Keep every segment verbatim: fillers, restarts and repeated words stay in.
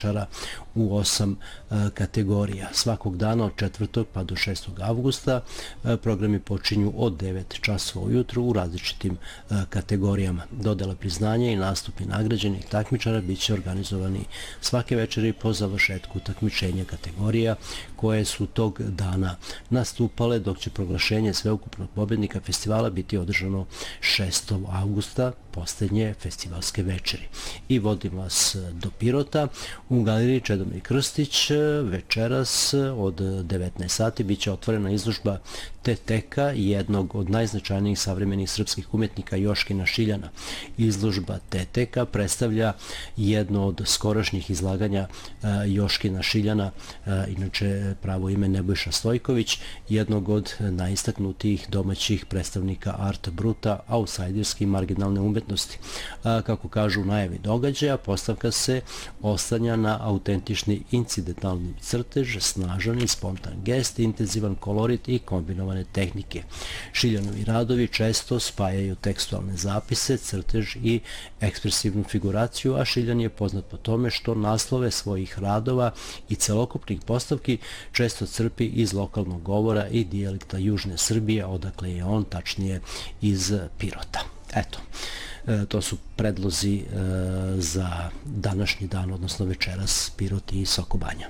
u osam kategorija. Svakog dana od četvrtog pa do šestog avgusta programi počinju od devet časova ujutru u različitim kategorijama. Dodela priznanja i nastupi nagrađenih takmičara bit će organizovani svake večeri po završetku takmičenja kategorija koje su tog dana nastupale, dok će proglašenje sveukupnog pobednika festivala biti održano šestog avgusta, posljednje festivalske večeri. I vodim vas do Pirota. U galeriji Čedomir Krstić večeras od devetnaest sati biće otvorena izložba Teteka, jednog od najznačajnijih savremenih srpskih umjetnika Joškina Šiljana. Izložba Teteka predstavlja jedno od skorašnjih izlaganja Joškina Šiljana, inače pravo ime Nebojša Stojković, jednog od najistaknutijih domaćih predstavnika art bruta, outsiderske i marginalne umjetnosti. Kako kažu u najavi događaja, postavka se oslanja na autentični incidentalni crtež, snažan i spontan gest, intenzivan kolorit i kombinovane tehnike. Šiljanovi radovi često spajaju tekstualne zapise, crtež i ekspresivnu figuraciju, a Šiljan je poznat po tome što naslove svojih radova i celokupnih postavki često crpi iz lokalnog govora i dijalekta Južne Srbije, odakle je on, tačnije iz Pirota. Eto, to su predlozi za današnji dan, odnosno večeras, Pirot i Sokobanja.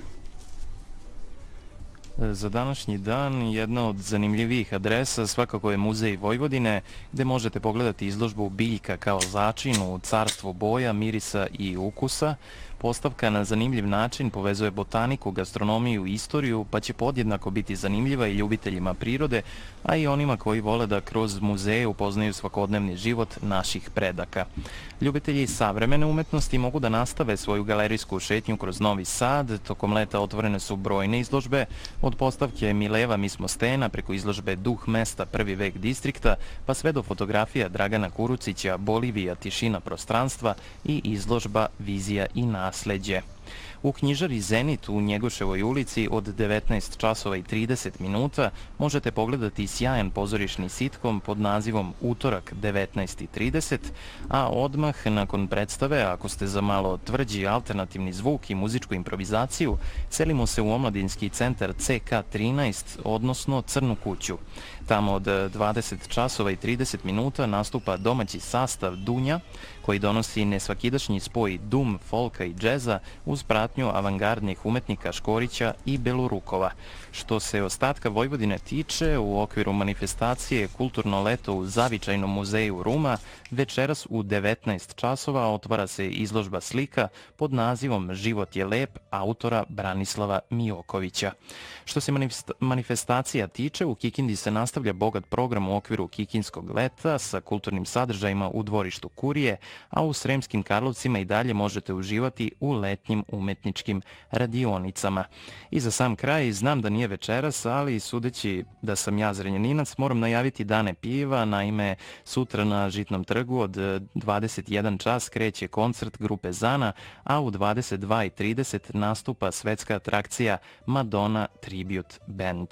Za današnji dan jedna od zanimljivijih adresa svakako je Muzej Vojvodine, gde možete pogledati izložbu biljka kao začin u carstvu boja, mirisa i ukusa. Postavka na zanimljiv način povezuje botaniku, gastronomiju i istoriju, pa će podjednako biti zanimljiva i ljubiteljima prirode, a i onima koji vole da kroz muzeje upoznaju svakodnevni život naših predaka. Ljubitelji savremene umetnosti mogu da nastave svoju galerijsku šetnju kroz Novi Sad. Tokom leta otvorene su brojne izložbe, od postavke Mileva mi smo stena preko izložbe Duh mesta prvi vek distrikta, pa sve do fotografija Dragana Kurucića Bolivija tišina prostranstva i izložba Vizija i nasleđe. U knjižari Zenit u Njegoševoj ulici od devetnaest časova i trideset minuta možete pogledati sjajan pozorišni sitkom pod nazivom Utorak devetnaest i trideset, a odmah nakon predstave, ako ste za malo tvrđi alternativni zvuk i muzičku improvizaciju, selimo se u omladinski centar C K trinaest, odnosno Crnu kuću. Tamo od dvadeset časova i trideset minuta nastupa domaći sastav Dunja, koji donosi nesvakidašnji spoj dum, folka i džeza uz pratnju avangardnih umetnika Škorića i Belorukova. Što se ostatka Vojvodine tiče, u okviru manifestacije Kulturno leto u Zavičajnom muzeju Ruma, večeras u devetnaest časova otvara se izložba slika pod nazivom Život je lep, autora Branislava Mijokovića. Što se manifestacija tiče, u Kikindi se nastavlja bogat program u okviru Kikinskog leta sa kulturnim sadržajima u dvorištu Kurije, a u Sremskim Karlovcima i dalje možete uživati u letnjim umetničkim radionicama. I za sam kraj, znam da nije večeras, ali sudeći da sam ja Zrenjaninac, moram najaviti dane piva. Naime, sutra na Žitnom trgu od dvadeset jedan čas kreće koncert grupe Zana, a u dvadeset dva i trideset nastupa svetska atrakcija Madonna Tribute Band.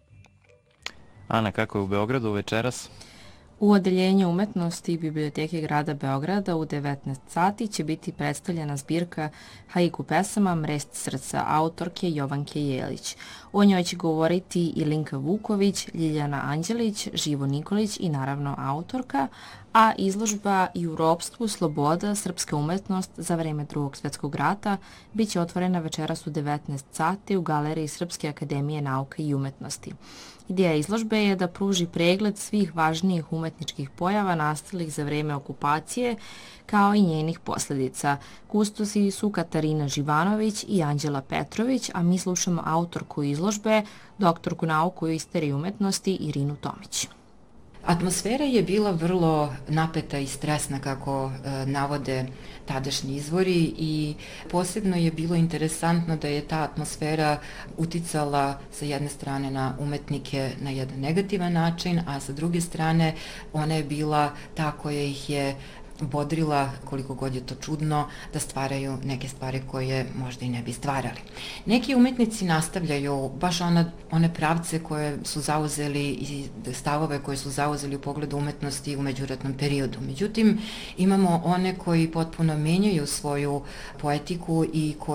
Ana, kako je u Beogradu večeras? U Odeljenju umetnosti Biblioteke grada Beograda u devetnaest sati će biti predstavljena zbirka haiku pesama Mrest srca autorke Jovanke Jelić. O njoj će govoriti Ilinka Vuković, Ljiljana Anđelić, Živo Nikolić i naravno autorka, a izložba I u ropstvu sloboda, srpska umetnost za vreme Drugog svjetskog rata bit će otvorena večeras u devetnaest sati u Galeriji Srpske akademije nauka i umetnosti. Ideja izložbe je da pruži pregled svih važnijih umetničkih pojava nastalih za vreme okupacije, kao i njenih posljedica. Kustosi su Katarina Živanović i Anđela Petrović, a mi slušamo autorku izložbe, doktorku nauku i istorije umetnosti Irinu Tomić. Atmosfera je bila vrlo napeta i stresna, kako e, navode tadašnji izvori, i posebno je bilo interesantno da je ta atmosfera uticala sa jedne strane na umetnike na jedan negativan način, a sa druge strane ona je bila ta koja ih je bodrila, koliko god je to čudno, da stvaraju neke stvari koje možda i ne bi stvarali. Neki umetnici nastavljaju baš ona, one pravce koje su zauzeli i stavove koje su zauzeli u pogledu umetnosti u međuratnom periodu. Međutim, imamo one koji potpuno menjaju svoju poetiku i koji